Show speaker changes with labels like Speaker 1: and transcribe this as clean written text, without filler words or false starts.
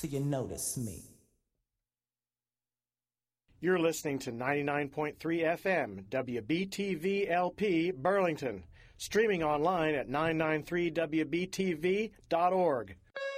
Speaker 1: so you notice me.
Speaker 2: You're listening to 99.3 FM, WBTV-LP, Burlington. Streaming online at 993wbtv.org.